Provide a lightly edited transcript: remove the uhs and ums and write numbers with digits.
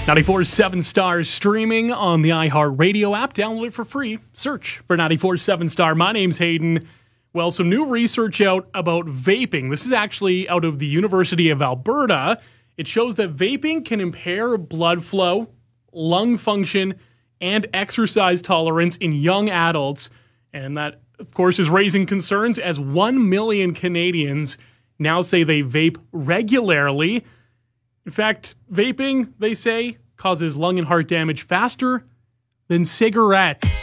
94.7 Stars streaming on the iHeartRadio app. Download it for free. Search for 94.7 Star. My name's Hayden. Well, some new research out about vaping. This is actually out of the University of Alberta. It shows that vaping can impair blood flow, lung function, and exercise tolerance in young adults. And that, of course, is raising concerns as 1 million Canadians now say they vape regularly. In fact, vaping, they say, causes lung and heart damage faster than cigarettes.